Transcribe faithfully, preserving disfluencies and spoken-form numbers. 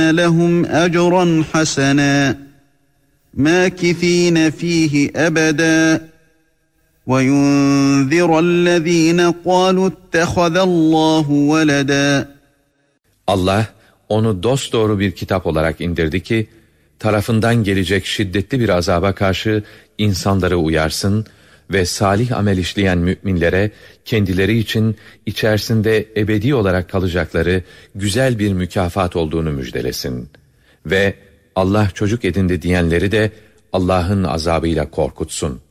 لهم أجرا حسنا ماكثين فيه أبدا وينذر الذين قالوا اتخذ الله ولدا. Allah onu dosdoğru bir kitap olarak indirdi ki tarafından gelecek şiddetli bir azaba karşı insanları uyarsın ve salih amel işleyen müminlere kendileri için içerisinde ebedi olarak kalacakları güzel bir mükafat olduğunu müjdelesin. Ve Allah çocuk edindi diyenleri de Allah'ın azabıyla korkutsun.